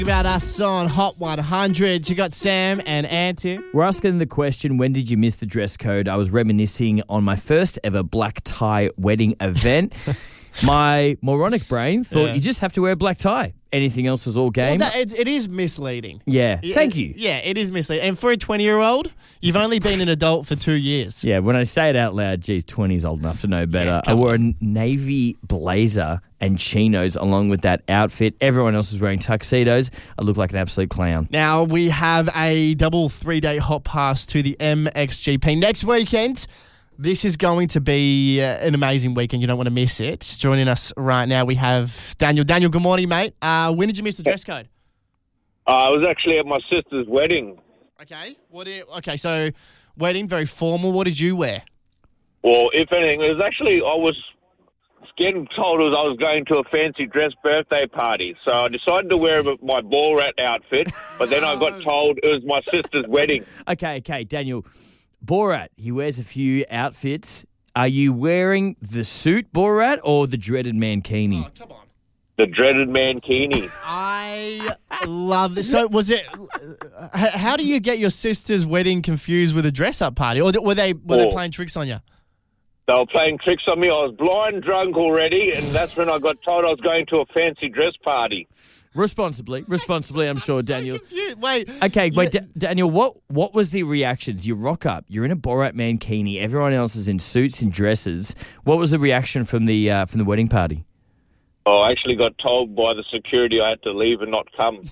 About us on Hot 100. You got Sam and Auntie. We're asking the question, when did you miss the dress code? I was reminiscing on my first ever black tie wedding event. My moronic brain thought you just have to wear a black tie. Anything else is all game. Well, it is misleading. Yeah, thank you. Yeah, it is misleading. And for a 20-year-old, you've only been an adult for 2 years. Yeah, when I say it out loud, geez, 20's old enough to know better. I wore a navy blazer and chinos along with that outfit. Everyone else was wearing tuxedos. I look like an absolute clown. Now, we have a double 3-day hot pass to the MXGP next weekend. This is going to be an amazing weekend. You don't want to miss it. Joining us right now, we have Daniel. Daniel, good morning, mate. When did you miss the dress code? I was actually at my sister's wedding. Okay. So wedding, very formal. What did you wear? Well, if anything, it was actually, I was getting told I was going to a fancy dress birthday party. So I decided to wear my ball rat outfit, but then I got told it was my sister's wedding. Okay, Daniel. Borat, he wears a few outfits. Are you wearing the suit, Borat, or the dreaded mankini? Oh, come on. The dreaded mankini. I love this. So was it... How do you get your sister's wedding confused with a dress-up party? Or were they playing tricks on you? They were playing tricks on me. I was blind drunk already, and that's when I got told I was going to a fancy dress party. Responsibly, I'm sure, Daniel. Confused. Wait. Okay, Daniel, what was the reactions? You rock up, you're in a Borat mankini, everyone else is in suits and dresses. What was the reaction from the wedding party? Oh, I actually got told by the security I had to leave and not come.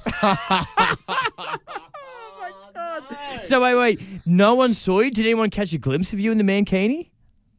So wait, no one saw you? Did anyone catch a glimpse of you in the mankini?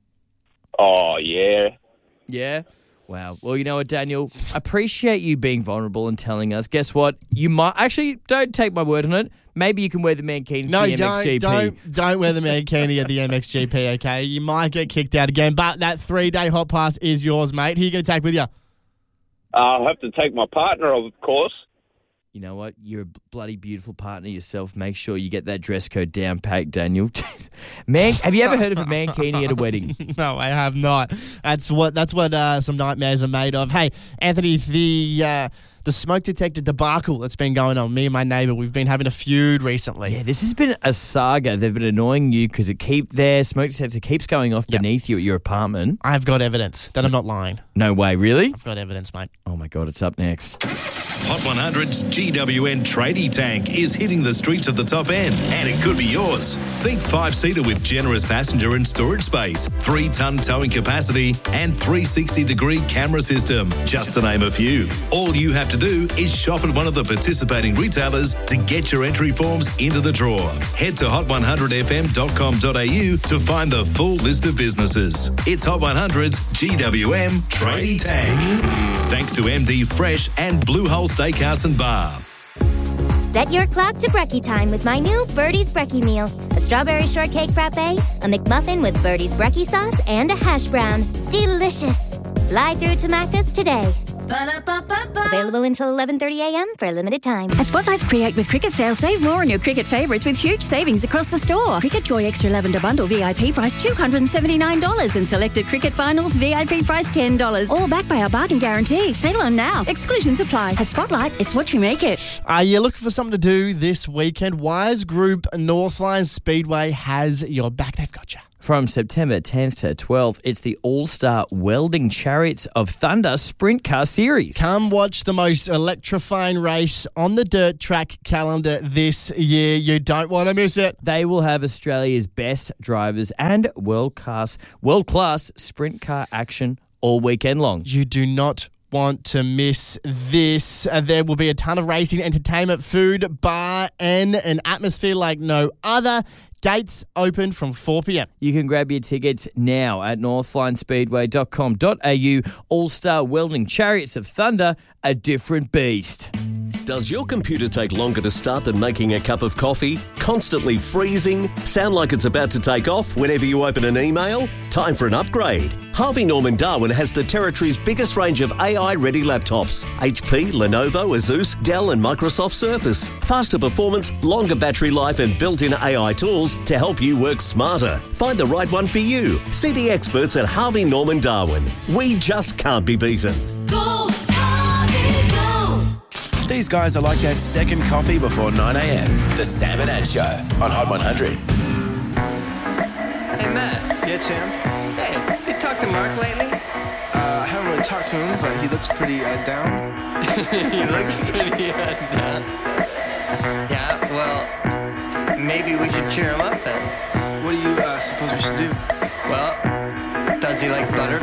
Oh, yeah. Yeah? Wow. Well, you know what, Daniel? Appreciate you being vulnerable and telling us. Guess what? You might... Actually, don't take my word on it. Maybe you can wear the mankini to the MXGP. Don't wear the mankini at the MXGP, okay? You might get kicked out again, but that 3-day hot pass is yours, mate. Who are you going to take with you? I'll have to take my partner, of course. You know what? You're a bloody beautiful partner yourself. Make sure you get that dress code down pat, Daniel. Have you ever heard of a mankini at a wedding? No, I have not. That's what some nightmares are made of. Hey, Anthony, the smoke detector debacle that's been going on, me and my neighbour, we've been having a feud recently. Yeah, this has been a saga. They've been annoying you because their smoke detector keeps going off beneath you at your apartment. I've got evidence that I'm not lying. No way, really? I've got evidence, mate. Oh my God, it's up next. Hot 100's GWN Tradie Tank is hitting the streets of the top end, and it could be yours. Think 5-seater with generous passenger and storage space, 3-ton towing capacity, and 360-degree camera system, just to name a few. All you have to do is shop at one of the participating retailers to get your entry forms into the draw. Head to hot100fm.com.au to find the full list of businesses. It's Hot 100's GWM Tradie Tank. Thanks to MD Fresh and Blue Hole Steakhouse and Bar. Set your clock to brekkie time with my new Birdie's Brekkie meal. A strawberry shortcake frappe, a McMuffin with Birdie's Brekkie sauce, and a hash brown. Delicious. Fly through to Macca's today. Available until 11:30 a.m. for a limited time. At Spotlight's Create with Cricket sale, save more on your cricket favourites with huge savings across the store. Cricket Joy Extra Lavender Bundle VIP price $279 and selected cricket finals VIP price $10. All backed by our bargain guarantee. Sale on now. Exclusions apply. At Spotlight, it's what you make it. Are you looking for something to do this weekend? Wise Group Northline Speedway has your back. They've got you. From September 10th to 12th, it's the All-Star Welding Chariots of Thunder Sprint Car Series. Come watch the most electrifying race on the dirt track calendar this year. You don't want to miss it. They will have Australia's best drivers and world-class sprint car action all weekend long. You do not want to miss this. There will be a ton of racing, entertainment, food, bar, and an atmosphere like no other. Gates open from 4 p.m. You can grab your tickets now at northlinespeedway.com.au. All-Star Welding Chariots of Thunder, a different beast. Does your computer take longer to start than making a cup of coffee? Constantly freezing? Sound like it's about to take off whenever you open an email? Time for an upgrade. Harvey Norman Darwin has the territory's biggest range of AI-ready laptops. HP, Lenovo, Asus, Dell and Microsoft Surface. Faster performance, longer battery life and built-in AI tools to help you work smarter. Find the right one for you. See the experts at Harvey Norman Darwin. We just can't be beaten. Go, Harvey, go! These guys are like that second coffee before 9 a.m. The Sam and Ant Show on Hot 100. Hey, Matt. Yeah, Sam? Hey, you talked to Mark lately? I haven't really talked to him, but he looks pretty down. He looks pretty down. Yeah, well, maybe we should cheer him up then. What do you suppose we should do? Well, does he like butter?